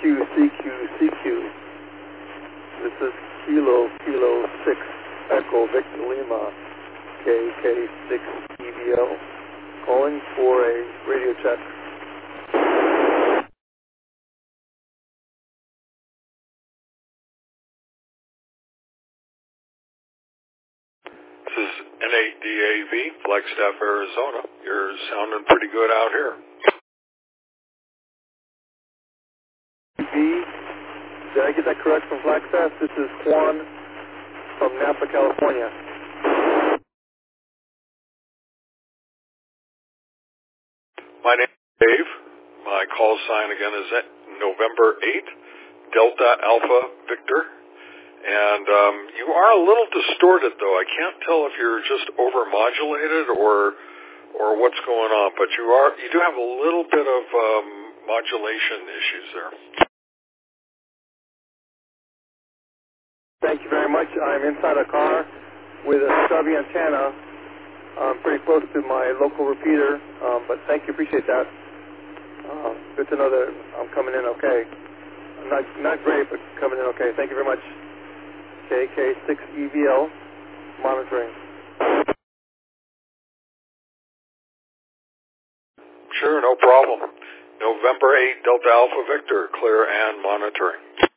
CQ. This is Kilo 6 Echo Victor Lima KK6 EVL. Calling for a radio check. This is N8DAV, Flagstaff, Arizona. You're sounding pretty good out here. Did I get that correct from Flagstaff? This is Juan from Napa, California. My name is Dave. My call sign again is November 8th, Delta Alpha Victor. And you are a little distorted, though. I can't tell if you're just overmodulated or what's going on, but you do have a little bit of modulation issues there. Thank you very much. I'm inside a car with a stubby antenna. Pretty close to my local repeater, but thank you, appreciate that. Good to know that I'm coming in okay. Not great, but coming in okay. Thank you very much. KK6 EVL monitoring. Sure, no problem. November 8, Delta Alpha Victor, clear and monitoring.